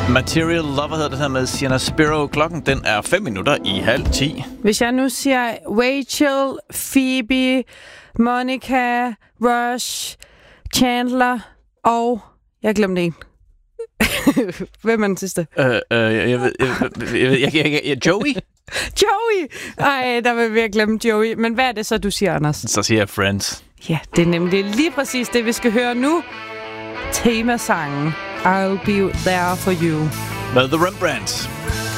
Material Lover hedder det her med Sienna Spiro. Klokken den er 9:05. Hvis jeg nu siger Rachel, Phoebe, Monica, Rush, Chandler og... Jeg glemte en. Hvem er den sidste? Jeg ved, Joey? Joey! Ej, der vil jeg glemme Joey. Men hvad er det så, du siger, Anders? Så siger jeg Friends. Ja, det er nemlig lige præcis det, vi skal høre nu. Temasangen I'll Be There For You. Med The Rembrandts.